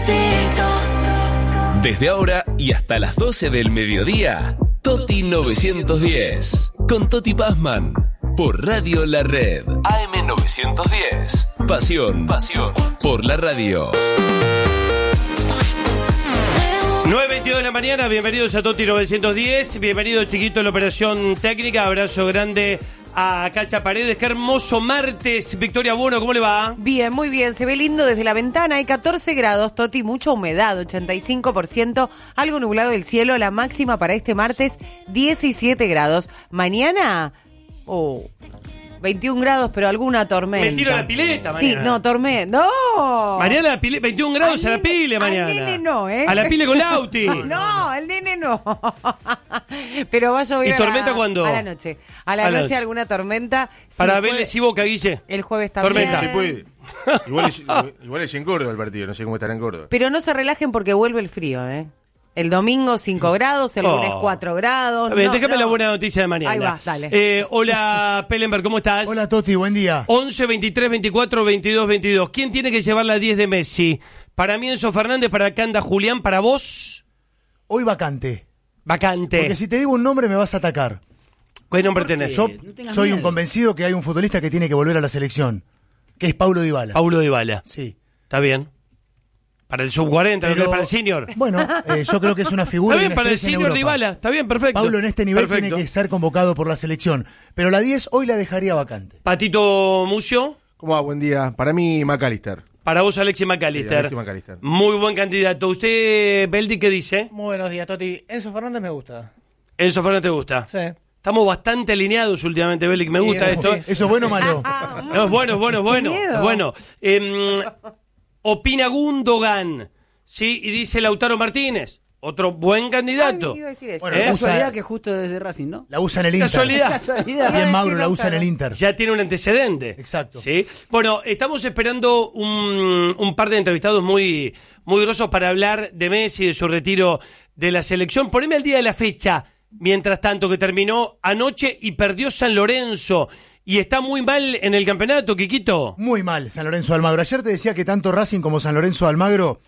Desde ahora y hasta las 12 del mediodía, Toti 910, con Toti Pazman, por Radio La Red, AM 910, pasión por la radio. 9:22 de la mañana, bienvenidos a Toti 910, bienvenido chiquito a la operación técnica, abrazo grande a Cacha Paredes. Qué hermoso martes. Victoria Bueno, ¿cómo le va? Bien, muy bien, se ve lindo desde la ventana, hay 14 grados, Toti, mucha humedad, 85%, algo nublado el cielo, la máxima para este martes 17 grados. Mañana, 21 grados, pero alguna tormenta. Me tiro a la pileta mañana. Sí, no, tormenta, ¡no! Mañana 21 grados a la pile mañana. Al nene no, ¿eh? A la pile con Lauti. No, el nene no. Pero va a llover. ¿Y tormenta cuándo? A la noche. A la noche alguna tormenta. Para sí, Vélez y Boca, Guille. El jueves también. Tormenta. Se puede. Igual es en Córdoba el partido, no sé cómo estará en Córdoba. Pero no se relajen porque vuelve el frío, ¿eh? El domingo 5 grados, el lunes 4 grados. Bien, déjame la buena noticia de mañana. Ahí va, dale. Hola, Pellenberg, ¿cómo estás? Hola, Toti, buen día. 11, 23, 24, 22, 22. ¿Quién tiene que llevar la 10 de Messi? Para mí, Enzo Fernández, para Canda, Julián, para vos. Hoy vacante. Vacante. Porque si te digo un nombre me vas a atacar. ¿Qué nombre tenés? Yo soy un convencido que hay un futbolista que tiene que volver a la selección, que es Paulo Dybala. Paulo Dybala. Sí. Está bien. Para el sub-40, Pero, para el senior. Bueno, yo creo que es una figura. Está bien, para el senior Dybala. Está bien, perfecto. Paulo en este nivel tiene que ser convocado por la selección. Pero la 10 hoy la dejaría vacante. Patito Mucio. ¿Cómo va? Buen día. Para mí, McAllister. Para vos, Alexis McAllister. Sí, Alexis McAllister. Muy buen candidato. ¿Usted, Beldi, qué dice? Muy buenos días, Toti. Enzo Fernández me gusta. Enzo Fernández te gusta. Sí. Estamos bastante alineados últimamente, Beldi, que me gusta esto. ¿Eso es bueno o malo? No, es bueno, es bueno, es bueno. miedo. Es bueno. Opina Gundogan, ¿sí? Y dice Lautaro Martínez, otro buen candidato. Ay, iba a decir eso. Bueno, Es la usa- casualidad que justo desde Racing, ¿no? La usa en el Inter. Casualidad. Casualidad. Bien Mauro la Lautaro. usa en el Inter. Ya tiene un antecedente. Exacto. ¿Sí? Bueno, estamos esperando un par de entrevistados muy grosos para hablar de Messi, de su retiro de la selección. Poneme al día de la fecha, mientras tanto, que terminó anoche y perdió San Lorenzo. Y está muy mal en el campeonato, Quiquito. Muy mal, San Lorenzo de Almagro. Ayer te decía que tanto Racing como San Lorenzo de Almagro,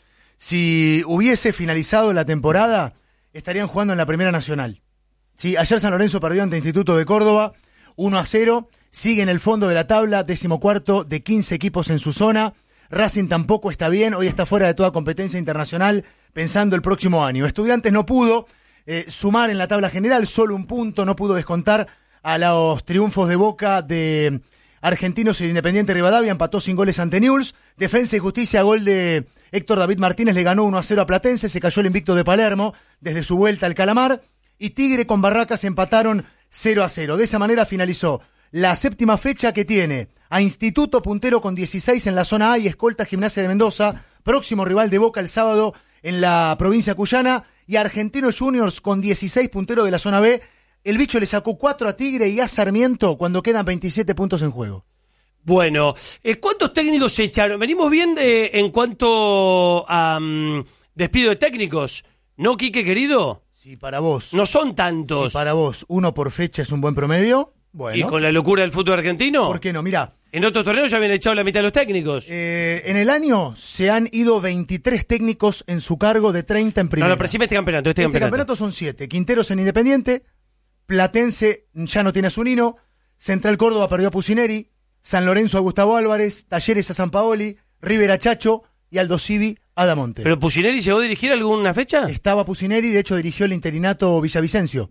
si hubiese finalizado la temporada, estarían jugando en la Primera Nacional. Sí, ayer San Lorenzo perdió ante Instituto de Córdoba, 1-0, sigue en el fondo de la tabla, 14º de 15 equipos en su zona. Racing tampoco está bien, hoy está fuera de toda competencia internacional, pensando el próximo año. Estudiantes no pudo sumar en la tabla general, solo un punto, no pudo descontar a los triunfos de Boca, de Argentinos y de Independiente Rivadavia, empató sin goles ante Newell's. Defensa y Justicia, gol de Héctor David Martínez, le ganó 1-0 a Platense, se cayó el invicto de Palermo desde su vuelta al Calamar, y Tigre con Barracas empataron 0-0. De esa manera finalizó la séptima fecha, que tiene a Instituto puntero con 16 en la zona A y escolta Gimnasia de Mendoza, próximo rival de Boca el sábado en la provincia cuyana, y Argentinos Juniors con 16 puntero de la zona B. El bicho le sacó 4 a Tigre y a Sarmiento cuando quedan 27 puntos en juego. Bueno, ¿cuántos técnicos se echaron? Venimos bien en cuanto a despido de técnicos, ¿no, Quique, querido? Si para vos, No son tantos. si para vos uno por fecha es un buen promedio, bueno. ¿Y con la locura del fútbol argentino? ¿Por qué no? Mirá, En otros torneos ya habían echado la mitad de los técnicos. en el año se han ido 23 técnicos en su cargo, de 30 en primera. No, pero decime este campeonato. Este campeonato son 7. Quinteros en Independiente, Platense ya no tiene a Zunino, Central Córdoba perdió a Pusineri, San Lorenzo a Gustavo Álvarez, Talleres a San Paoli, River a Chacho y Aldo Civi a Damonte. ¿Pero Pusineri llegó a dirigir alguna fecha? Estaba Pusineri, de hecho dirigió el interinato Villavicencio.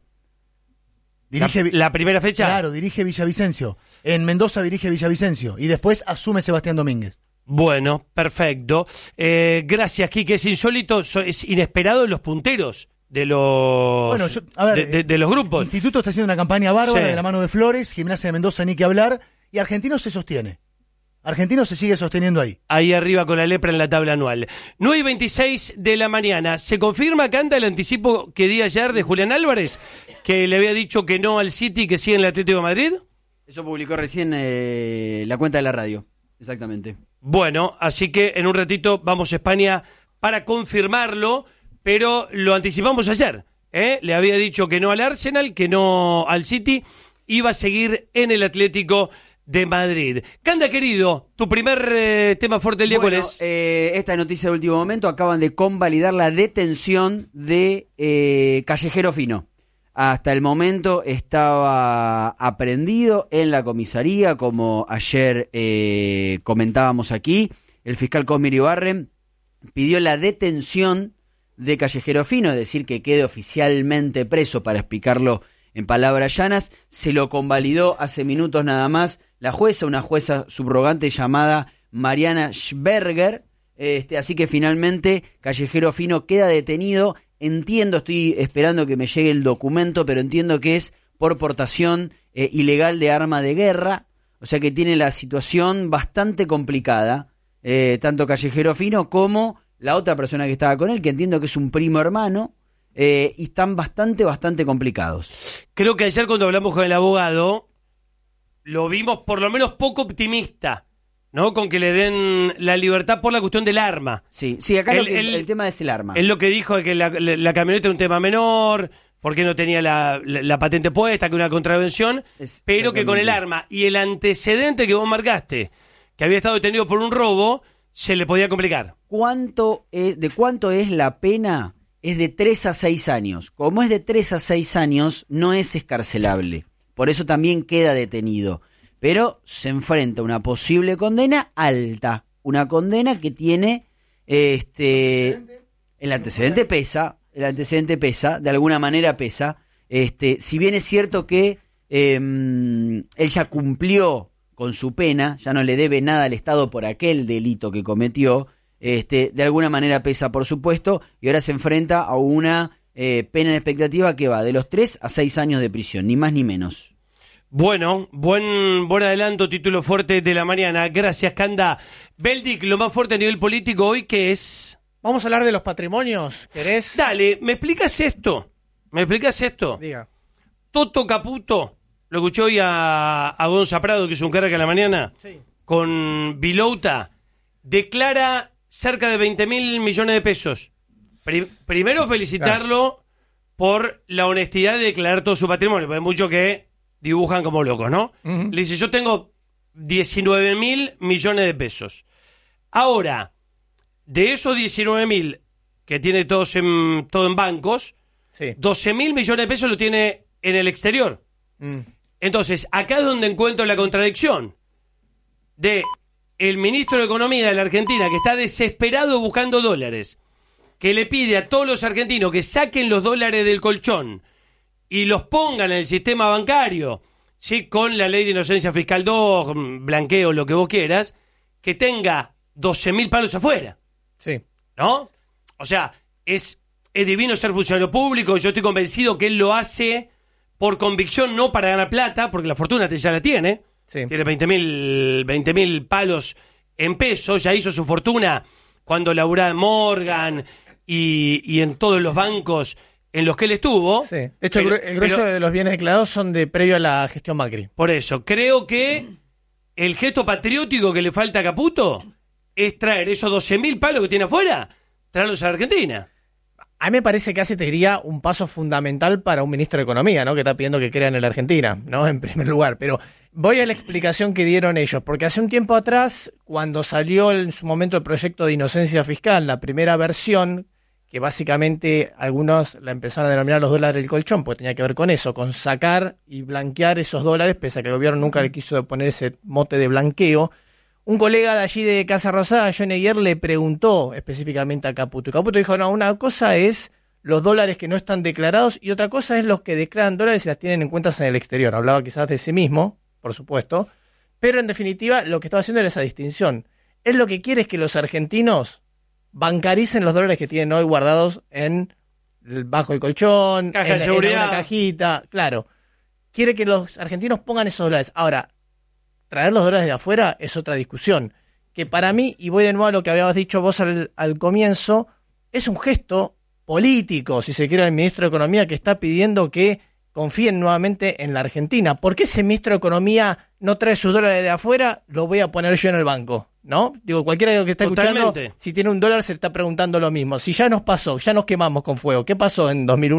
¿La primera fecha? Claro, dirige Villavicencio. En Mendoza dirige Villavicencio. Y después asume Sebastián Domínguez. Bueno, perfecto. Gracias, Quique. Es insólito, es inesperado en los punteros de los, Bueno, a ver, de los grupos. Instituto está haciendo una campaña bárbara Sí. de la mano de Flores, Gimnasia de Mendoza ni que hablar, y Argentino se sostiene. Argentino se sigue sosteniendo ahí. Ahí arriba con la lepra en la tabla anual. 9:26 de la mañana. ¿Se confirma, Canta, el anticipo que di ayer de Julián Álvarez? Que le había dicho que no al City, que sí en el Atlético de Madrid. Eso publicó recién la cuenta de la radio. Exactamente. Bueno, así que en un ratito vamos a España para confirmarlo, pero lo anticipamos ayer. Le había dicho que no al Arsenal, que no al City, iba a seguir en el Atlético de Madrid. Canda, querido, tu primer tema fuerte del día, ¿cuál es? Esta noticia de último momento, acaban de convalidar la detención de Callejero Fino. Hasta el momento estaba aprehendido en la comisaría, como ayer comentábamos aquí. El fiscal Cosmir Ibarren pidió la detención de Callejero Fino, es decir, que quede oficialmente preso, para explicarlo en palabras llanas. Se lo convalidó hace minutos nada más la jueza, una jueza subrogante llamada Mariana Schberger. Así que finalmente Callejero Fino queda detenido. Entiendo, estoy esperando que me llegue el documento, pero entiendo que es por portación ilegal de arma de guerra, o sea que tiene la situación bastante complicada, tanto Callejero Fino como la otra persona que estaba con él, que entiendo que es un primo hermano, y están bastante complicados. Creo que ayer cuando hablamos con el abogado, lo vimos por lo menos poco optimista, ¿no? Con que le den la libertad por la cuestión del arma. Sí, acá el tema es el arma. Él lo que dijo es que la camioneta era un tema menor, porque no tenía la patente puesta, que una contravención, pero que con el arma y el antecedente que vos marcaste, que había estado detenido por un robo, se le podía complicar. ¿De cuánto es la pena? Es de 3 a 6 años. Como es de 3 a 6 años, no es excarcelable. Por eso también queda detenido. Pero se enfrenta a una posible condena alta. Una condena que tiene... El antecedente pesa, de alguna manera pesa. Si bien es cierto que él ya cumplió con su pena, ya no le debe nada al Estado por aquel delito que cometió, de alguna manera pesa, por supuesto, y ahora se enfrenta a una pena en expectativa que va de los 3 a 6 años de prisión, ni más ni menos. Bueno, buen adelanto, título fuerte de la mañana. Gracias, Canda. Beldic, lo más fuerte a nivel político hoy, ¿qué es? Vamos a hablar de los patrimonios, ¿querés? Dale, ¿me explicas esto? Diga. Toto Caputo, lo escuché hoy a Gonza Prado, que es un crack a la mañana, Sí. con Vilouta, declara cerca de 20.000 millones de pesos. Primero felicitarlo por la honestidad de declarar todo su patrimonio, porque hay muchos que dibujan como locos, ¿no? Uh-huh. Le dice, yo tengo 19.000 millones de pesos. Ahora, de esos 19.000 que tiene todo en bancos, Sí. 12.000 millones de pesos lo tiene en el exterior. Entonces, acá es donde encuentro la contradicción de el ministro de Economía de la Argentina, que está desesperado buscando dólares, que le pide a todos los argentinos que saquen los dólares del colchón y los pongan en el sistema bancario, ¿sí? Con la ley de inocencia fiscal 2, blanqueo, lo que vos quieras, que tenga 12.000 palos afuera. Sí. ¿No? O sea, es divino ser funcionario público. Yo estoy convencido que él lo hace por convicción, no para ganar plata, porque la fortuna ya la tiene. Sí. Tiene 20.000 palos en pesos. Ya hizo su fortuna cuando laburaba en Morgan y en todos los bancos en los que él estuvo. Sí. De hecho, el grueso de los bienes declarados son de previo a la gestión Macri. Por eso, creo que el gesto patriótico que le falta a Caputo es traer esos 12.000 palos que tiene afuera, traerlos a la Argentina. A mí me parece que te diría un paso fundamental para un ministro de Economía, ¿no? Que está pidiendo que crean en la Argentina, ¿no? En primer lugar. Pero voy a la explicación que dieron ellos, porque hace un tiempo atrás, cuando salió en su momento el proyecto de inocencia fiscal, la primera versión, que básicamente algunos la empezaron a denominar los dólares del colchón, porque tenía que ver con eso, con sacar y blanquear esos dólares, pese a que el gobierno nunca le quiso poner ese mote de blanqueo. Un colega de allí de Casa Rosada, John Eguier, le preguntó específicamente a Caputo. Y Caputo dijo, no, una cosa es los dólares que no están declarados y otra cosa es los que declaran dólares y las tienen en cuentas en el exterior. Hablaba quizás de sí mismo, por supuesto, pero en definitiva lo que estaba haciendo era esa distinción. Él lo que quiere es que los argentinos bancaricen los dólares que tienen hoy guardados bajo el colchón, Caja de seguridad, en una cajita, claro. Quiere que los argentinos pongan esos dólares. Ahora, traer los dólares de afuera es otra discusión, que para mí, y voy de nuevo a lo que habías dicho vos al comienzo, es un gesto político, si se quiere, el ministro de Economía, que está pidiendo que confíen nuevamente en la Argentina. ¿Por qué ese ministro de Economía no trae sus dólares de afuera? Lo voy a poner yo en el banco, ¿no? Digo, cualquiera que está escuchando, si tiene un dólar, se está preguntando lo mismo. Si ya nos pasó, ya nos quemamos con fuego. ¿Qué pasó en 2001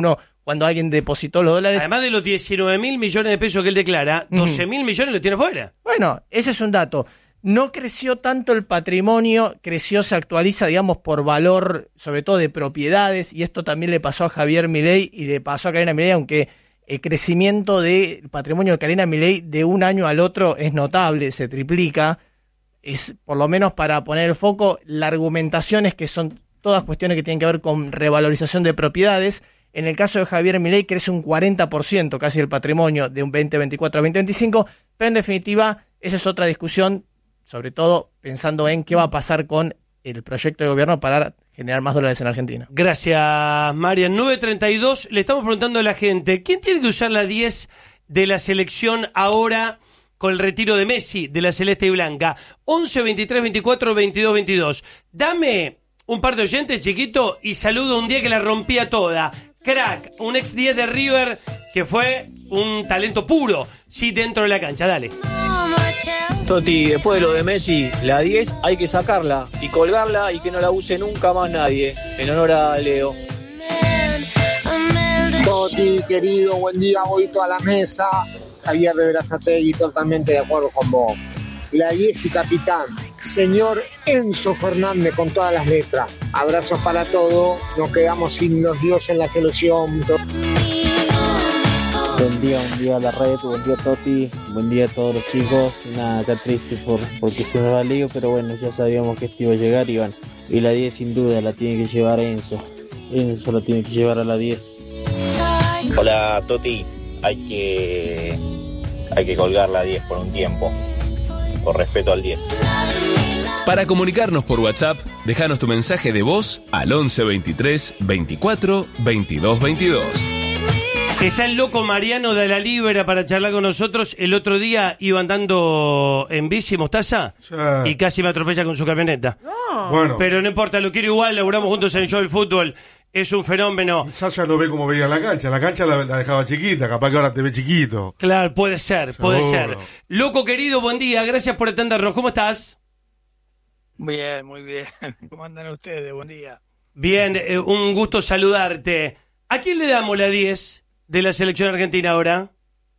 cuando alguien depositó los dólares. Además de los 19.000 millones de pesos que él declara, 12.000 millones los tiene fuera. Bueno, ese es un dato. No creció tanto el patrimonio, se actualiza, digamos, por valor, sobre todo de propiedades, y esto también le pasó a Javier Milei y le pasó a Karina Milei, aunque el crecimiento del patrimonio de Karina Milei de un año al otro es notable, se triplica. Es, por lo menos para poner el foco, la argumentación es que son todas cuestiones que tienen que ver con revalorización de propiedades. En el caso de Javier Milei crece un 40% casi el patrimonio de un 2024 a 2025, pero en definitiva esa es otra discusión, sobre todo pensando en qué va a pasar con el proyecto de gobierno para generar más dólares en Argentina. Gracias, Marian. 9:32, le estamos preguntando a la gente, ¿quién tiene que usar la 10 de la selección ahora con el retiro de Messi de la celeste y blanca? 11 23 24 22 22. Dame un par de oyentes, chiquito, y saludo un día que la rompía toda. Crack, un ex 10 de River que fue un talento puro, sí, dentro de la cancha. Dale. Toti, después de lo de Messi, la 10 hay que sacarla y colgarla y que no la use nunca más nadie, en honor a Leo. Toti, querido, buen día, hoy toda la mesa. Javier de Berazategui, totalmente de acuerdo con vos. La 10 y capitán, señor Enzo Fernández, con todas las letras. Abrazos para todos, nos quedamos sin los dioses en la selección. Buen día a la red, buen día Toti, buen día a todos los chicos. Nada, acá triste porque se nos va Leo, pero bueno, ya sabíamos que esto iba a llegar y bueno. Y la 10 sin duda la tiene que llevar Enzo. Enzo la tiene que llevar a la 10. Hola Toti, hay que colgar la 10 por un tiempo, por respeto al 10. Para comunicarnos por WhatsApp, déjanos tu mensaje de voz al 11 23 24 22 22. Está el loco Mariano de la Libera para charlar con nosotros. El otro día iba andando en bici, Mostaza, y casi me atropella con su camioneta. No. Bueno, Pero no importa, lo quiero igual, laburamos juntos en Yo el Fútbol. Es un fenómeno. quizás ya no ve como veía la cancha. La cancha la dejaba chiquita, capaz que ahora te ve chiquito. Claro, puede ser, puede ser. Seguro. Loco querido, buen día, gracias por atendernos. ¿Cómo estás? Bien, muy bien. ¿Cómo andan ustedes? Buen día. Bien, un gusto saludarte. ¿A quién le damos la 10 de la selección argentina ahora?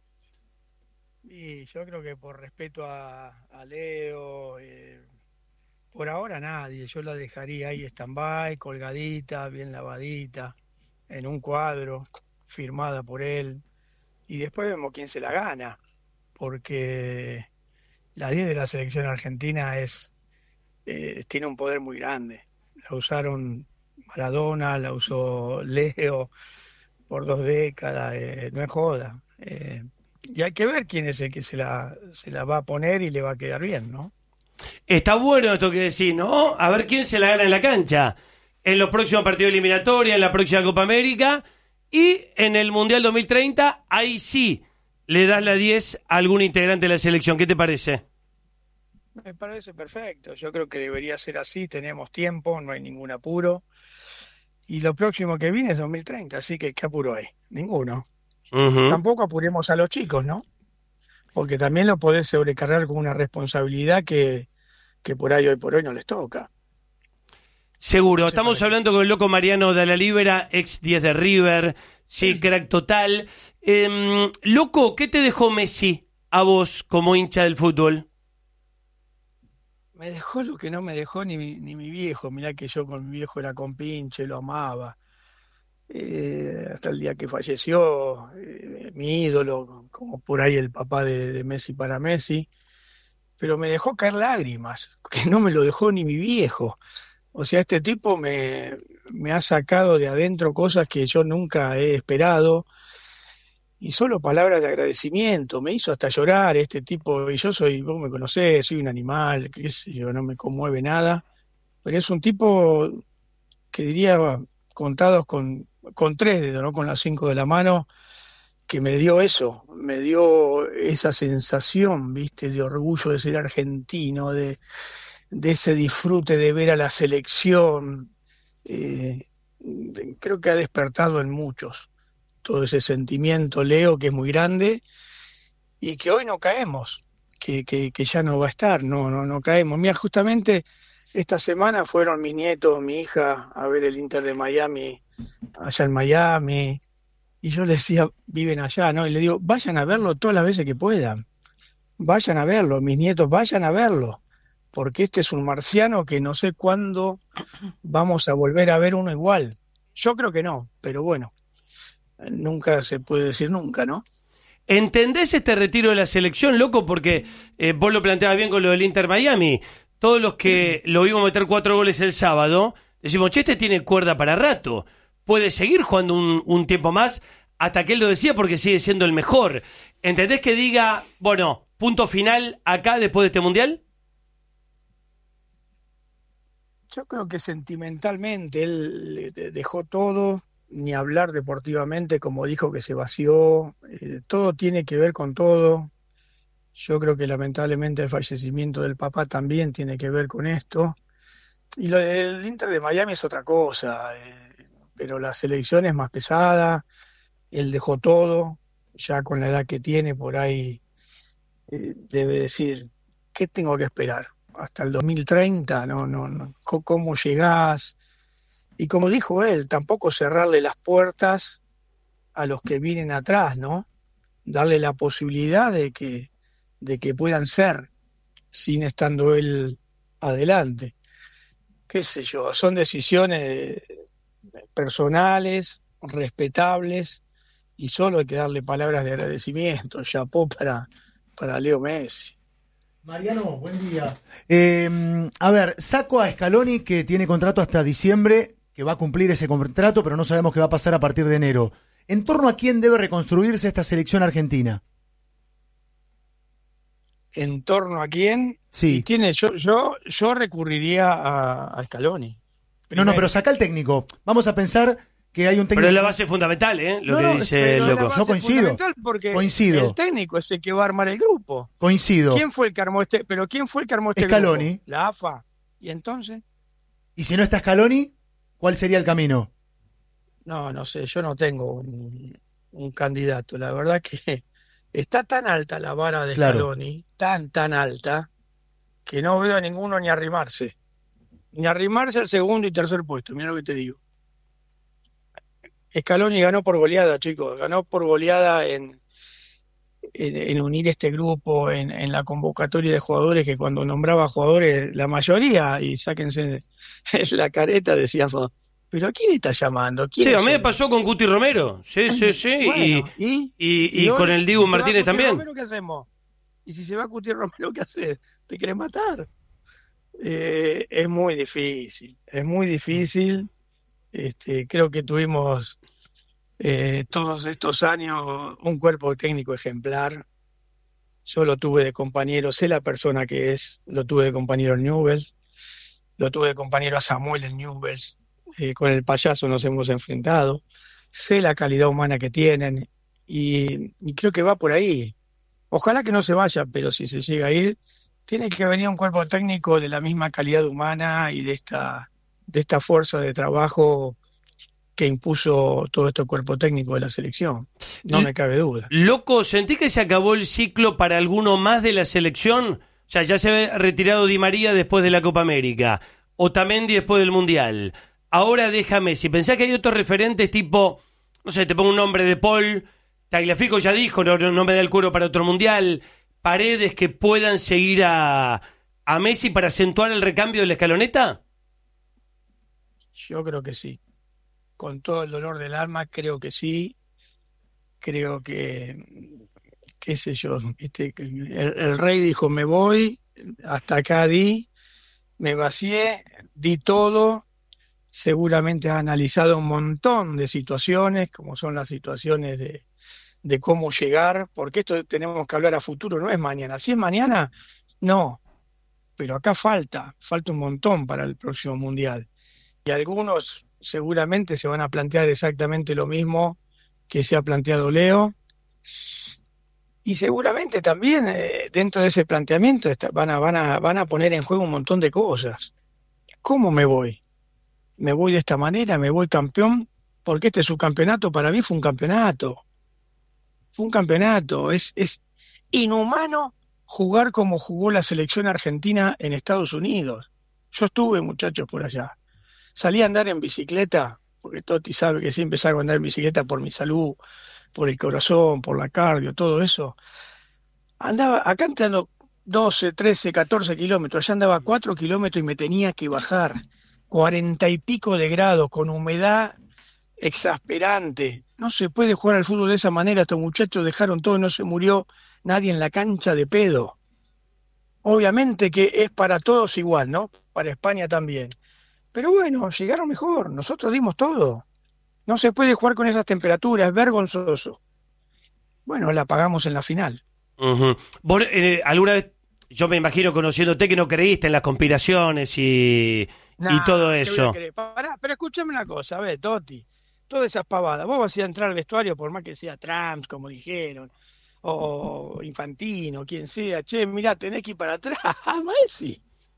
Y yo creo que por respeto a Leo, por ahora nadie. Yo la dejaría ahí stand-by, colgadita, bien lavadita, en un cuadro, firmada por él. Y después vemos quién se la gana, porque la 10 de la selección argentina tiene un poder muy grande. La usaron Maradona, la usó Leo por 2 décadas, no es joda. Y hay que ver quién es el que se la va a poner y le va a quedar bien, ¿no? Está bueno esto que decís, ¿no? A ver quién se la gana en la cancha. En los próximos partidos eliminatorios, en la próxima Copa América y en el Mundial 2030, ahí sí le das la 10 a algún integrante de la selección. ¿Qué te parece? Me parece perfecto. Yo creo que debería ser así. Tenemos tiempo, no hay ningún apuro. Y lo próximo que viene es 2030, así que ¿qué apuro hay? Ninguno. Tampoco apuremos a los chicos, ¿no? Porque también lo podés sobrecargar con una responsabilidad que por ahí hoy por hoy no les toca. Seguro. Estamos hablando con el loco Mariano de la Libera, ex 10 de River, sí, crack total. Loco, ¿qué te dejó Messi a vos como hincha del fútbol? Me dejó lo que no me dejó ni mi viejo. Mirá que yo con mi viejo era compinche, lo amaba. Hasta el día que falleció, mi ídolo, como por ahí el papá de Messi para Messi. Pero me dejó caer lágrimas, que no me lo dejó ni mi viejo. O sea, este tipo me ha sacado de adentro cosas que yo nunca he esperado. Y solo palabras de agradecimiento, me hizo hasta llorar este tipo, y vos me conocés, soy un animal, qué sé yo, no me conmueve nada, pero es un tipo que diría contados con 3 dedos, ¿no? Con las 5 de la mano, que me dio eso, me dio esa sensación, viste, de orgullo de ser argentino, de ese disfrute de ver a la selección, creo que ha despertado en muchos todo ese sentimiento, Leo, que es muy grande y que hoy no caemos, que ya no va a estar, no caemos. Mira, justamente esta semana fueron mis nietos, mi hija, a ver el Inter de Miami, allá en Miami, Y yo les decía, viven allá, ¿no? Y le digo, vayan a verlo todas las veces que puedan. Vayan a verlo, mis nietos, vayan a verlo. Porque este es un marciano que no sé cuándo vamos a volver a ver uno igual. Yo creo que no, pero bueno, nunca se puede decir nunca, ¿no? ¿Entendés este retiro de la selección, loco? Porque vos lo planteabas bien con lo del Inter Miami. Todos los que lo vimos meter 4 goles el sábado, decimos, che, este tiene cuerda para rato. Puede seguir jugando un tiempo más hasta que él lo decía porque sigue siendo el mejor. ¿Entendés que diga, bueno, punto final acá después de este Mundial? Yo creo que sentimentalmente él dejó todo, ni hablar deportivamente, como dijo que se vació, todo tiene que ver con todo. Yo creo que lamentablemente el fallecimiento del papá también tiene que ver con esto. Y lo del Inter de Miami es otra cosa, pero la selección es más pesada, él dejó todo, ya con la edad que tiene por ahí, debe decir, ¿qué tengo que esperar? Hasta el 2030, no. ¿Cómo llegás? Y como dijo él, tampoco cerrarle las puertas a los que vienen atrás, ¿no? Darle la posibilidad de que puedan ser, sin estando él adelante. Qué sé yo, son decisiones personales, respetables, y solo hay que darle palabras de agradecimiento, chapó para Leo Messi. Mariano, buen día. A ver, saco a Scaloni, que tiene contrato hasta diciembre, que va a cumplir ese contrato, pero no sabemos qué va a pasar a partir de enero. ¿En torno a quién debe reconstruirse esta selección argentina? ¿En torno a quién? Sí. Yo recurriría a Scaloni. Primero. No, pero saca el técnico. Vamos a pensar que hay un técnico... Pero es la base fundamental, lo que dice el loco. Yo coincido. Coincido. El técnico es el que va a armar el grupo. Coincido. ¿Quién fue el que armó este Scaloni. Grupo? La AFA. ¿Y entonces? ¿Y si no está Scaloni, cuál sería el camino? No sé, yo no tengo un candidato. La verdad que está tan alta la vara de Scaloni, tan alta, que no veo a ninguno ni arrimarse. Ni arrimarse al segundo y tercer puesto, mira lo que te digo. Scaloni ganó por goleada, chicos, ganó por goleada en unir este grupo, en la convocatoria de jugadores, que cuando nombraba jugadores, la mayoría, y sáquense la careta, decíamos, ¿pero a quién está llamando? Sí, a mí me pasó con Guti Romero, sí, bueno, y con el Dibu Martínez también. Romero, ¿qué hacemos? Y si se va Guti Romero, ¿qué haces? ¿Te querés matar? Es muy difícil. Creo que tuvimos todos estos años un cuerpo técnico ejemplar. Yo lo tuve de compañero, sé la persona que es, lo tuve de compañero en Newell's, lo tuve de compañero a Samuel en Newell's, con el payaso nos hemos enfrentado, sé la calidad humana que tienen y creo que va por ahí. Ojalá que no se vaya, pero si se llega a ir, tiene que venir un cuerpo técnico de la misma calidad humana y de esta fuerza de trabajo que impuso todo este cuerpo técnico de la selección. No me cabe duda. Loco, ¿sentí que se acabó el ciclo para alguno más de la selección? O sea, ya se ha retirado Di María después de la Copa América, Otamendi después del Mundial. Ahora déjame, si pensás que hay otros referentes tipo, no sé, te pongo un nombre de Paul, Tagliafico ya dijo, no me da el cuero para otro Mundial, Paredes, que puedan seguir a Messi para acentuar el recambio de la escaloneta? Yo creo que sí. Con todo el dolor del alma, creo que sí. Creo que, qué sé yo, el rey dijo, me voy, hasta acá me vacié, di todo. Seguramente ha analizado un montón de situaciones, como son las situaciones de cómo llegar, porque esto tenemos que hablar a futuro, no es mañana. Si es mañana, no, pero acá falta un montón para el próximo Mundial. Y algunos seguramente se van a plantear exactamente lo mismo que se ha planteado Leo, y seguramente también dentro de ese planteamiento van a poner en juego un montón de cosas. ¿Cómo me voy? ¿Me voy de esta manera? ¿Me voy campeón? Porque este subcampeonato para mí fue un campeonato. Es inhumano jugar como jugó la selección argentina en Estados Unidos. Yo estuve, muchachos, por allá. Salí a andar en bicicleta, que Totti sabe que siempre salgo a andar en bicicleta por mi salud, por el corazón, por la cardio, todo eso. Andaba, acá andando 12, 13, 14 kilómetros, allá andaba 4 kilómetros y me tenía que bajar 40 y pico de grados, con humedad exasperante. No se puede jugar al fútbol de esa manera, estos muchachos dejaron todo y no se murió nadie en la cancha de pedo. Obviamente que es para todos igual, ¿no? Para España también. Pero bueno, llegaron mejor, nosotros dimos todo. No se puede jugar con esas temperaturas, es vergonzoso. Bueno, la pagamos en la final. Uh-huh. Vos, alguna vez, yo me imagino conociéndote, que no creíste en las conspiraciones y todo eso. Pará, pero escúchame una cosa, a ver, Totti, todas esas pavadas, vos vas a entrar al vestuario por más que sea Trump, como dijeron, o Infantino, quien sea, che, mirá, tenés que ir para atrás. Messi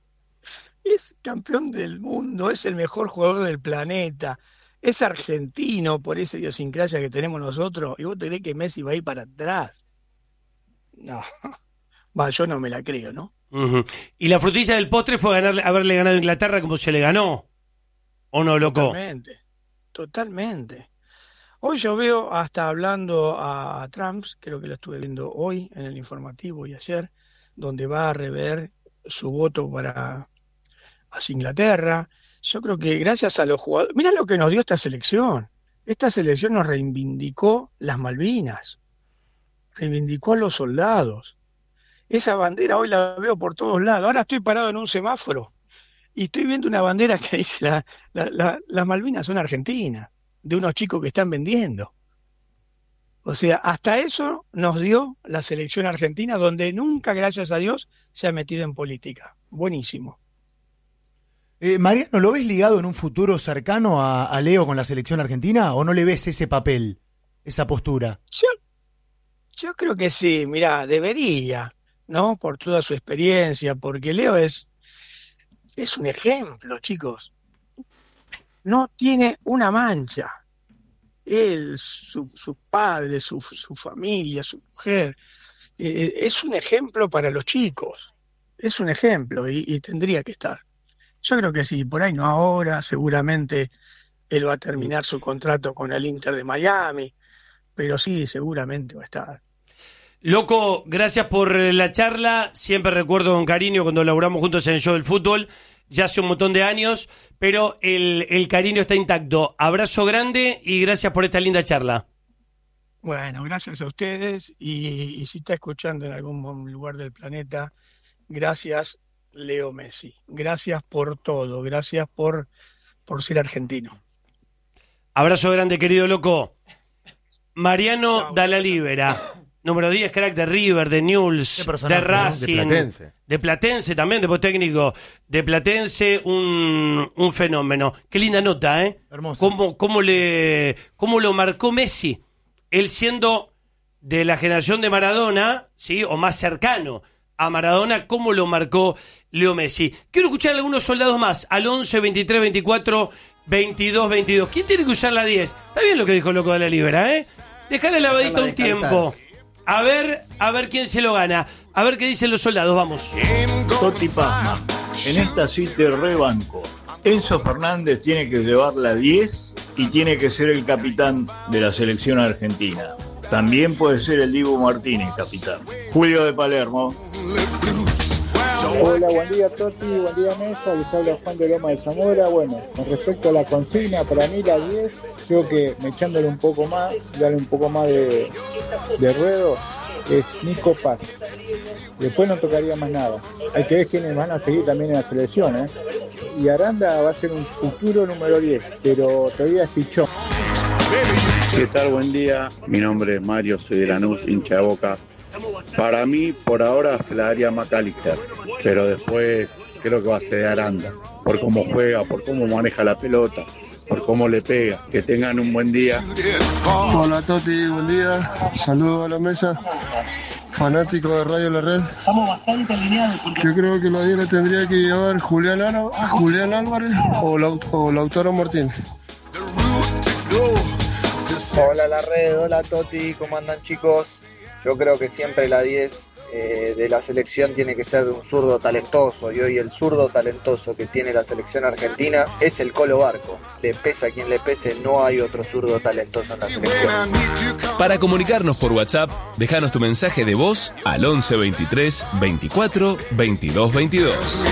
es campeón del mundo, es el mejor jugador del planeta, es argentino por esa idiosincrasia que tenemos nosotros, y vos te creés que Messi va a ir para atrás. No, yo no me la creo, ¿no? Uh-huh. ¿Y la frutilla del postre fue haberle ganado a Inglaterra como se le ganó? ¿O no, loco? Totalmente. Hoy yo veo, hasta hablando a Trump, creo que lo estuve viendo hoy en el informativo y ayer, donde va a rever su voto hacia Inglaterra. Yo creo que gracias a los jugadores... Mirá lo que nos dio esta selección. Esta selección nos reivindicó las Malvinas, reivindicó a los soldados. Esa bandera hoy la veo por todos lados. Ahora estoy parado en un semáforo y estoy viendo una bandera que dice las Malvinas son argentinas, de unos chicos que están vendiendo. O sea, hasta eso nos dio la selección argentina, donde nunca, gracias a Dios, se ha metido en política. Buenísimo. Mariano, ¿lo ves ligado en un futuro cercano a Leo con la selección argentina o no le ves ese papel, esa postura? Yo creo que sí, mirá, debería, ¿no? Por toda su experiencia, porque Leo es un ejemplo, chicos. No tiene una mancha. Él, su padre, su familia, su mujer, es un ejemplo para los chicos. Es un ejemplo y tendría que estar. Yo creo que sí, por ahí no ahora, seguramente él va a terminar su contrato con el Inter de Miami, pero sí, seguramente va a estar. Loco, gracias por la charla. Siempre recuerdo con cariño cuando laburamos juntos en el Show del Fútbol, ya hace un montón de años, pero el cariño está intacto. Abrazo grande y gracias por esta linda charla. Bueno, gracias a ustedes y si está escuchando en algún lugar del planeta, gracias Leo Messi. Gracias por todo, gracias por ser argentino. Abrazo grande, querido loco. Mariano Dalla Libera. Número 10, crack de River, de Newell's, de Racing, de Platense también, después técnico de Platense, un fenómeno. Qué linda nota, ¿eh? Hermoso. ¿Cómo lo marcó Messi? Él siendo de la generación de Maradona, ¿sí? O más cercano a Maradona, ¿cómo lo marcó Leo Messi? Quiero escuchar a algunos soldados más, al 11, 23, 24, 22, 22. ¿Quién tiene que usar la 10? Está bien lo que dijo el loco de la Libera, ¿eh? Dejale lavadita un tiempo. A ver quién se lo gana. A ver qué dicen los soldados, vamos. Totti Pazman, en esta sí te rebanco. Enzo Fernández tiene que llevar la 10 y tiene que ser el capitán de la selección argentina. También puede ser el Dibu Martínez, capitán. Julio de Palermo. Hola, buen día Totti, buen día Mesa, les habla Juan de Loma de Zamora. Bueno, con respecto a la consigna, para mí la 10, creo que echándole un poco más, darle un poco más de ruedo, es Nico Paz. Después no tocaría más nada. Hay que ver quiénes van a seguir también en la selección, ¿eh? Y Aranda va a ser un futuro número 10, pero todavía es pichón. ¿Qué tal? Buen día. Mi nombre es Mario, soy de Lanús, hincha de Boca. Para mí, por ahora, se la daría a McAllister, pero después creo que va a ser Aranda, por cómo juega, por cómo maneja la pelota, por cómo le pega. Que tengan un buen día. Hola Totti, buen día. Saludos a la mesa. Fanático de Radio La Red. Estamos bastante alineados. Yo creo que la 10 la tendría que llevar Julián Álvarez o Lautaro Martínez. Hola La Red, hola Totti, ¿cómo andan chicos? Yo creo que siempre la 10 de la selección tiene que ser de un zurdo talentoso, y hoy el zurdo talentoso que tiene la selección argentina es el Colo Barco. Le pese a quien le pese, no hay otro zurdo talentoso en la selección. Para comunicarnos por WhatsApp, déjanos tu mensaje de voz al 11 23 24 22 22.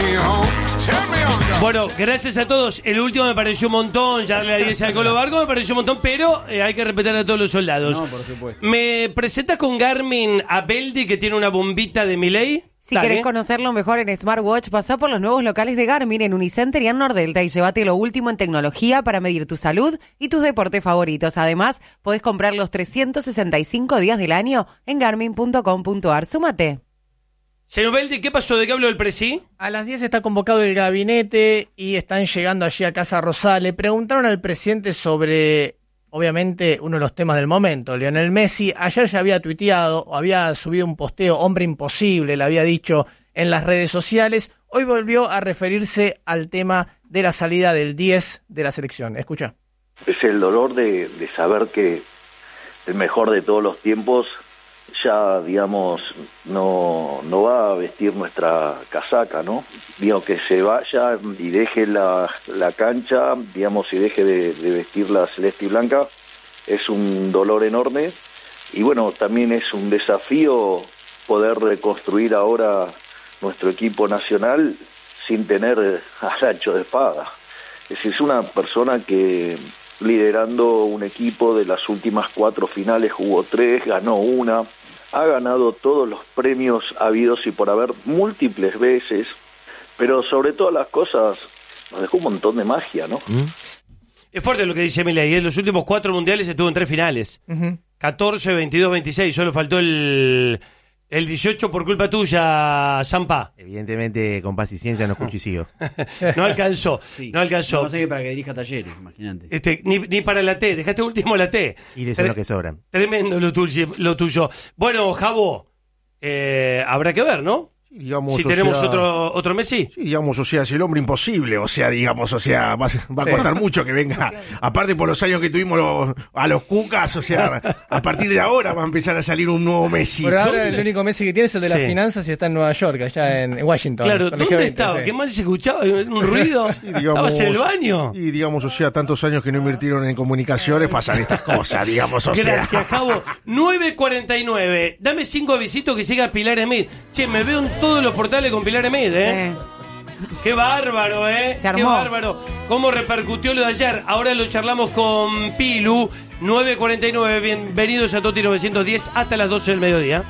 Bueno, gracias a todos. El último me pareció un montón, ya darle la 10 al Colo Barco me pareció un montón, pero hay que respetar a todos los soldados. No, por supuesto. ¿Me presentas con Garmin a Beldi, que tiene una bombita de Milei? Si querés conocerlo mejor en Smartwatch, pasá por los nuevos locales de Garmin en Unicenter y en Nordelta y llévate lo último en tecnología para medir tu salud y tus deportes favoritos. Además, podés comprar los 365 días del año en garmin.com.ar. Súmate. Señor Beldi, ¿qué pasó? ¿De qué habló el presi? A las 10 está convocado el gabinete y están llegando allí a Casa Rosada. Le preguntaron al presidente sobre, obviamente, uno de los temas del momento. Lionel Messi ayer ya había tuiteado o había subido un posteo, hombre imposible, le había dicho en las redes sociales. Hoy volvió a referirse al tema de la salida del 10 de la selección. Escucha. Es el dolor de saber que el mejor de todos los tiempos ya, digamos, no va a vestir nuestra casaca, ¿no? Digo, que se vaya y deje la cancha, digamos, y deje de vestir la celeste y blanca, es un dolor enorme. Y bueno, también es un desafío poder reconstruir ahora nuestro equipo nacional sin tener al ancho de espada. Es decir, es una persona que, liderando un equipo de las últimas 4 finales, jugó 3, ganó 1, ha ganado todos los premios habidos y por haber múltiples veces, pero sobre todas las cosas nos dejó un montón de magia, ¿no? Es fuerte lo que dice Milei. En los últimos 4 mundiales estuvo en 3 finales. 14, 22, 26. Solo faltó el 18 por culpa tuya, Zampa. Evidentemente, con paz y ciencia no escucho y sigo. No alcanzó. Sí. No alcanzó. No sé para que dirija Talleres, imagínate. Ni para la T. Dejaste último la T. Y de eso lo que sobran. Tremendo lo tuyo. Bueno, Jabo, habrá que ver, ¿no? Digamos, si tenemos otro Messi. Sí, digamos, o sea, si el hombre imposible, o sea, digamos, o sea, va a costar mucho que venga. Aparte por los años que tuvimos a los Cucas, o sea, a partir de ahora va a empezar a salir un nuevo Messi. Por ahora el único Messi que tiene es el de las finanzas y está en Nueva York, allá en Washington. Claro, ¿dónde estaba? Sí. ¿Qué mal se escuchaba? ¿Un ruido? ¿Estabas en el baño? Y digamos, o sea, tantos años que no invirtieron en comunicaciones, pasan estas cosas, digamos, o sea. Gracias, Javo. 9:49. Dame 5 avisitos que llega Pilar Emid. Che, me veo en todos los portales con Pilar Emid, Qué bárbaro, Se armó. Qué bárbaro. ¿Cómo repercutió lo de ayer? Ahora lo charlamos con Pilu. 9:49. Bienvenidos a Toti 910 hasta las 12 del mediodía.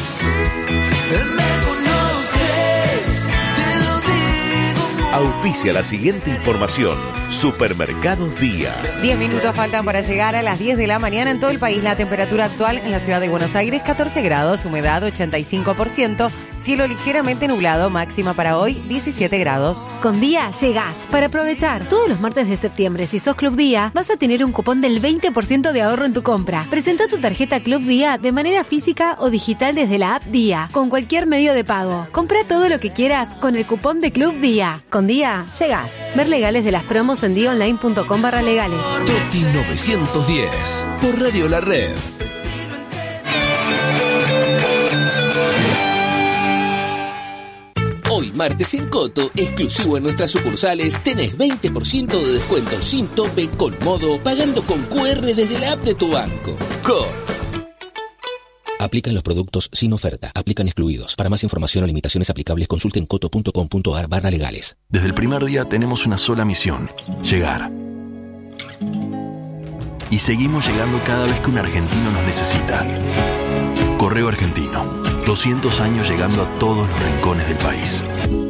Auspicia la siguiente información. Supermercados Día. 10 minutos faltan para llegar a las 10 de la mañana en todo el país. La temperatura actual en la ciudad de Buenos Aires, 14 grados, humedad 85%, cielo ligeramente nublado, máxima para hoy 17 grados. Con Día llegás para aprovechar. Todos los martes de septiembre, si sos Club Día, vas a tener un cupón del 20% de ahorro en tu compra. Presenta tu tarjeta Club Día de manera física o digital desde la app Día, con cualquier medio de pago. Compra todo lo que quieras con el cupón de Club Día. Con Día llegás. Ver legales de las promos en diaonline.com/legales. Toti 910 por Radio La Red. Hoy martes en Coto, exclusivo en nuestras sucursales, tenés 20% de descuento sin tope con modo, pagando con QR desde la app de tu banco. Coto. Aplican los productos sin oferta. Aplican excluidos. Para más información o limitaciones aplicables, consulten coto.com.ar/legales. Desde el primer día tenemos una sola misión: llegar. Y seguimos llegando cada vez que un argentino nos necesita. Correo Argentino. 200 años llegando a todos los rincones del país.